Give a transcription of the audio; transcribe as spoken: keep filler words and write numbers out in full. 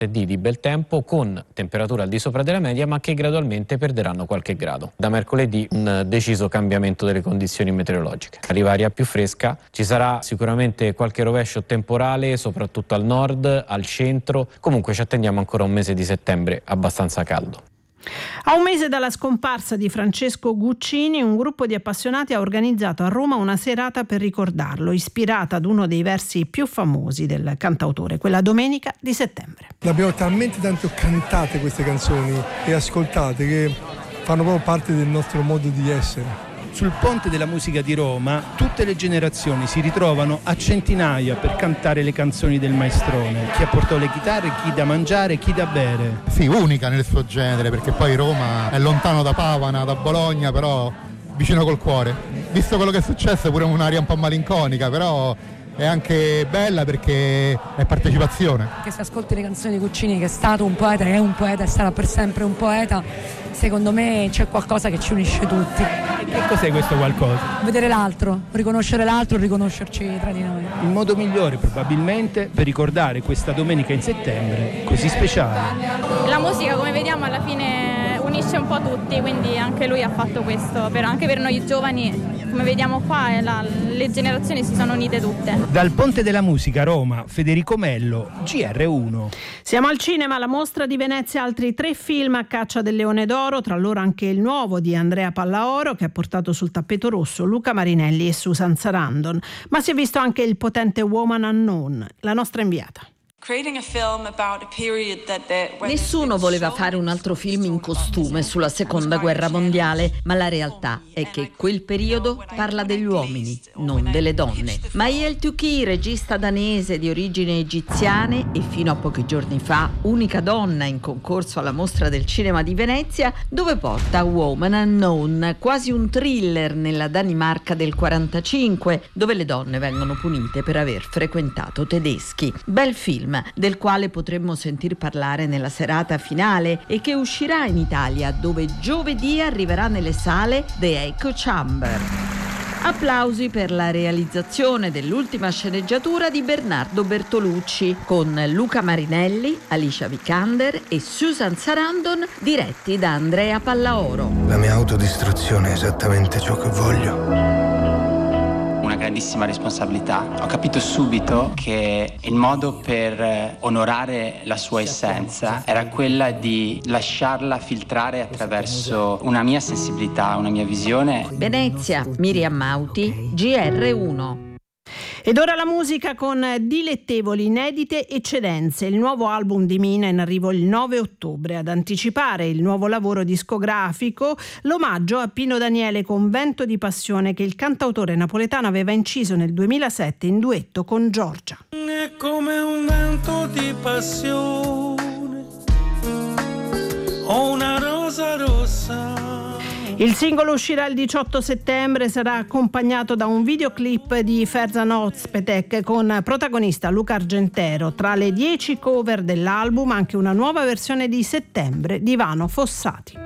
di bel tempo con temperature al di sopra della media, ma che gradualmente perderanno qualche grado. Da mercoledì un deciso cambiamento delle condizioni meteorologiche. Arriva aria più fresca, ci sarà sicuramente qualche rovescio temporale soprattutto al nord, al centro. Comunque ci attendiamo ancora un mese di settembre abbastanza caldo. A un mese dalla scomparsa di Francesco Guccini, un gruppo di appassionati ha organizzato a Roma una serata per ricordarlo, ispirata ad uno dei versi più famosi del cantautore, quella domenica di settembre. Abbiamo talmente tanto cantate queste canzoni e ascoltate che fanno proprio parte del nostro modo di essere. Sul Ponte della Musica di Roma tutte le generazioni si ritrovano a centinaia per cantare le canzoni del maestrone. Chi ha portato le chitarre, chi da mangiare, chi da bere. Sì, unica nel suo genere, perché poi Roma è lontano da Pavana, da Bologna, però vicino col cuore. Visto quello che è successo, pure un'aria un po' malinconica, però è anche bella perché è partecipazione. Che si ascolti le canzoni di Guccini, che è stato un poeta, è un poeta e sarà per sempre un poeta, secondo me c'è qualcosa che ci unisce tutti. Che cos'è questo qualcosa? Vedere l'altro, riconoscere l'altro, riconoscerci tra di noi. Il modo migliore probabilmente per ricordare questa domenica in settembre così speciale. La musica, come vediamo, alla fine unisce un po' tutti, quindi anche lui ha fatto questo, per, anche per noi giovani. Come vediamo qua, la, le generazioni si sono unite tutte. Dal Ponte della Musica, Roma, Federico Mello, G R uno. Siamo al cinema, alla Mostra di Venezia, altri tre film a caccia del Leone d'Oro, tra loro anche il nuovo di Andrea Pallaoro, che ha portato sul tappeto rosso Luca Marinelli e Susan Sarandon. Ma si è visto anche il potente Woman Unknown, la nostra inviata. Nessuno voleva fare un altro film in costume sulla seconda guerra mondiale, ma la realtà è che quel periodo parla degli uomini, non delle donne. Maëlle Tuqui, regista danese di origini egiziane e fino a pochi giorni fa unica donna in concorso alla Mostra del Cinema di Venezia, dove porta Woman Unknown, quasi un thriller nella Danimarca del quarantacinque, dove le donne vengono punite per aver frequentato tedeschi. Bel film del quale potremmo sentir parlare nella serata finale e che uscirà in Italia, dove giovedì arriverà nelle sale The Echo Chamber. Applausi per la realizzazione dell'ultima sceneggiatura di Bernardo Bertolucci, con Luca Marinelli, Alicia Vikander e Susan Sarandon, diretti da Andrea Pallaoro. La mia autodistruzione è esattamente ciò che voglio. Una grandissima responsabilità. Ho capito subito che il modo per onorare la sua essenza era quella di lasciarla filtrare attraverso una mia sensibilità, una mia visione. Venezia, Miriam Mauti, G R uno. Ed ora la musica con Dilettevoli, inedite eccedenze, il nuovo album di Mina in arrivo il nove ottobre. Ad anticipare il nuovo lavoro discografico, l'omaggio a Pino Daniele con Vento di passione, che il cantautore napoletano aveva inciso nel duemilasette in duetto con Giorgia. È come un vento di passione, ho una rosa rossa. Il singolo uscirà il diciotto settembre, sarà accompagnato da un videoclip di Ferzan Özpetek con protagonista Luca Argentero. Tra le dieci cover dell'album anche una nuova versione di Settembre di Vano Fossati.